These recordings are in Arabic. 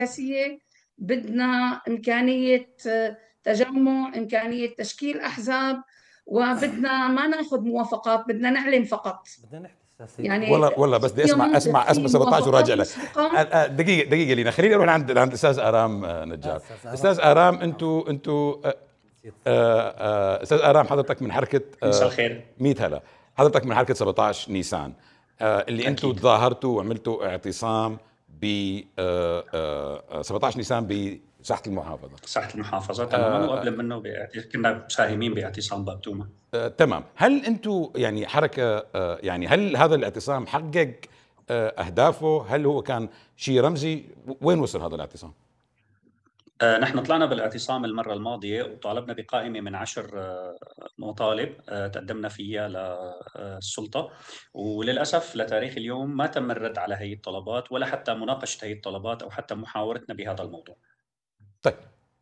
السياسية بدنا إمكانية تجمع، إمكانية تشكيل أحزاب، وبدنا ما ناخذ موافقات، بدنا نعلن فقط. بدنا نحكي سياسي. يعني والله بس بدي في مناطق اسمع في 17 موافقات وراجع لك. مسبقة. دقيقة لينا، خليني اروح عند الاستاذ آرام نجار. استاذ آرام، انتوا استاذ آرام، حضرتك من حركة مساء الخير. 100 هلا. حضرتك من حركة 17 نيسان، اللي انتوا تظاهرتوا وعملتوا اعتصام ب 17 نيسان بساحة المحافظة. ساحة المحافظة تماما، وقبل منه كنا مساهمين باعتصام باب توما. تمام. هل انتم يعني حركة يعني هل هذا الاعتصام حقق أهدافه؟ هل هو كان شيء رمزي؟ وين وصل هذا الاعتصام؟ نحن طلعنا بالاعتصام المرة الماضية وطالبنا بقائمة من 10 مطالب تقدمنا فيها للسلطة، وللأسف لتاريخ اليوم ما تم الرد على هي الطلبات ولا حتى مناقشة هي الطلبات أو حتى محاورتنا بهذا الموضوع. طيب،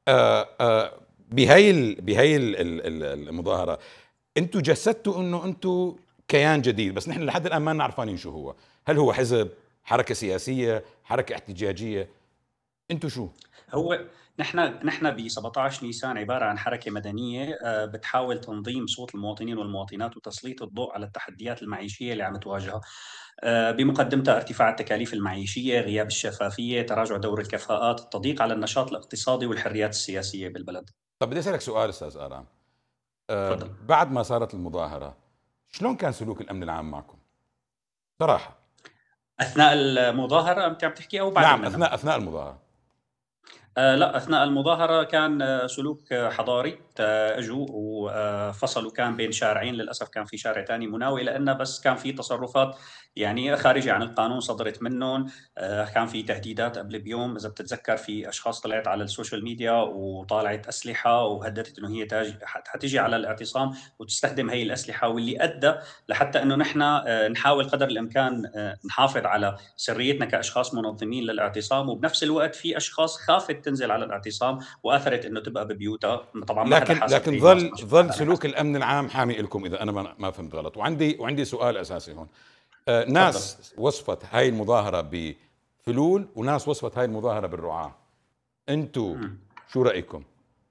بهي المظاهرة انتم جسدتوا انه انتم كيان جديد، بس نحن لحد الآن ما نعرفانين شو هو. هل هو حزب، حركة سياسية، حركة احتجاجية؟ انتم شو؟ هو نحن ب 17 نيسان عباره عن حركه مدنيه بتحاول تنظيم صوت المواطنين والمواطنات وتسليط الضوء على التحديات المعيشيه اللي عم تواجهها، بمقدمتها ارتفاع التكاليف المعيشيه، غياب الشفافيه، تراجع دور الكفاءات، التضييق على النشاط الاقتصادي والحريات السياسيه بالبلد. طب بدي اسالك سؤال استاذ آرام. تفضل. بعد ما صارت المظاهرة شلون كان سلوك الأمن العام معكم؟ صراحة. اثناء المظاهره انت عم تحكي او بعد نعم، منها؟ أثناء المظاهرة. لا، أثناء المظاهرة كان سلوك حضاري. اجوا وفصلوا، كان بين شارعين، للأسف كان في شارع ثاني مناوي لأنه، بس كان في تصرفات يعني خارجة عن القانون صدرت منهم. كان في تهديدات قبل بيوم، إذا بتتذكر، في أشخاص طلعت على السوشيال ميديا وطالعت أسلحة وهددت إنه هي حتيجي على الاعتصام وتستخدم هي الأسلحة، واللي أدى لحتى إنه نحن نحاول قدر الإمكان نحافظ على سريتنا كأشخاص منظمين للاعتصام، وبنفس الوقت في أشخاص خافت تنزل على الاعتصام واثرت انه تبقى ببيوتها. طبعا ما حدا حاسب، لكن ظل سلوك الامن العام حامي لكم، اذا انا ما فهمت غلط. وعندي سؤال اساسي هون. ناس وصفت هاي المظاهره بفلول، وناس وصفت هاي المظاهره بالرعاة. انتم شو رايكم؟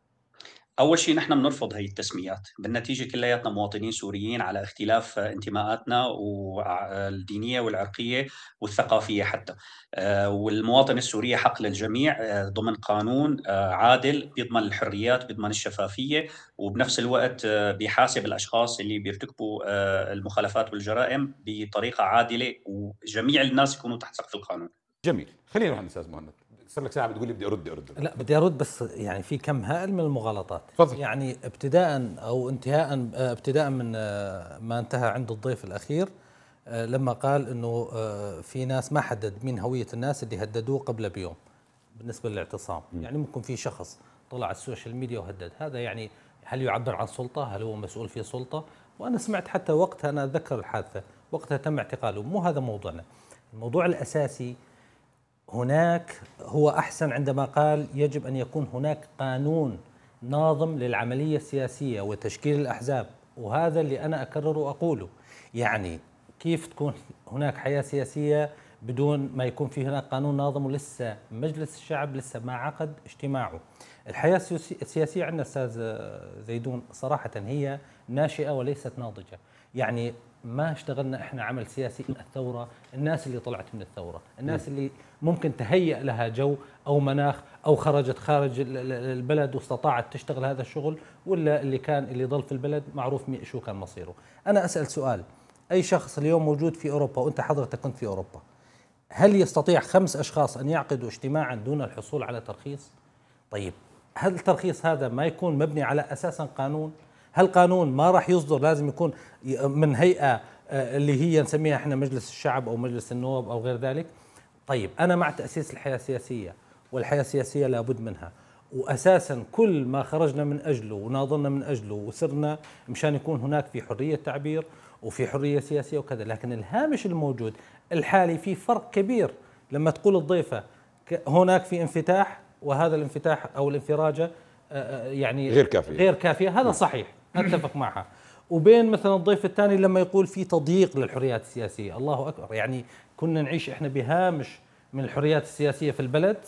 أول شيء نحن بنرفض هي التسميات، بالنتيجة كلياتنا مواطنين سوريين على اختلاف انتماءاتنا والدينية والعرقية والثقافية حتى. والمواطن السوري حق للجميع ضمن قانون عادل بيضمن الحريات، بيضمن الشفافية، وبنفس الوقت بيحاسب الأشخاص اللي بيرتكبوا المخالفات والجرائم بطريقة عادلة، وجميع الناس يكونوا تحت سقف القانون. جميل. خلينا نروح للاستاذ مهند. صار لك ساعه بتقول لي بدي ارد. لا، بدي ارد، بس يعني في كم هائل من المغالطات. فضل. يعني ابتداء او انتهاء، ابتداء من ما انتهى عند الضيف الاخير لما قال انه في ناس ما حدد مين هويه الناس اللي هددوه قبل بيوم بالنسبه للاعتصام. يعني ممكن في شخص طلع على السوشيال ميديا وهدد، هذا يعني هل يعبر عن سلطه؟ هل هو مسؤول في سلطه؟ وانا سمعت حتى وقتها، انا اتذكر الحادثه وقتها تم اعتقاله. مو هذا موضوعنا. الموضوع الاساسي هناك هو أحسن عندما قال يجب أن يكون هناك قانون ناظم للعملية السياسية وتشكيل الأحزاب، وهذا اللي أنا أكرر وأقوله. يعني كيف تكون هناك حياة سياسية بدون ما يكون في هناك قانون ناظم؟ ولسه مجلس الشعب لسه ما عقد اجتماعه. الحياة السياسية عندنا أستاذ زيدون صراحة هي ناشئة وليست ناضجة. يعني ما اشتغلنا احنا عمل سياسي. الثورة، الناس اللي طلعت من الثورة، الناس اللي ممكن تهيأ لها جو أو مناخ أو خرجت خارج البلد واستطاعت تشتغل هذا الشغل، ولا اللي ضل في البلد معروف شو كان مصيره. أنا أسأل سؤال: أي شخص اليوم موجود في أوروبا، وأنت حضرتك كنت في أوروبا، هل يستطيع 5 أشخاص أن يعقدوا اجتماعا دون الحصول على ترخيص؟ طيب، هل الترخيص هذا ما يكون مبني على أساسا قانون؟ هل قانون ما راح يصدر لازم يكون من هيئة اللي هي نسميها احنا مجلس الشعب أو مجلس النواب أو غير ذلك؟ طيب، أنا مع تأسيس الحياة السياسية، والحياة السياسية لابد منها، وأساسا كل ما خرجنا من أجله وناضلنا من أجله وسرنا مشان يكون هناك في حرية تعبير وفي حرية سياسية وكذا. لكن الهامش الموجود الحالي في فرق كبير. لما تقول الضيفة هناك في انفتاح، وهذا الانفتاح أو الانفراجة يعني غير كافية، هذا صحيح، أتفق معها. وبين مثلا الضيف الثاني لما يقول في تضييق للحريات السياسية، الله أكبر. يعني كنا نعيش إحنا بهامش من الحريات السياسية في البلد،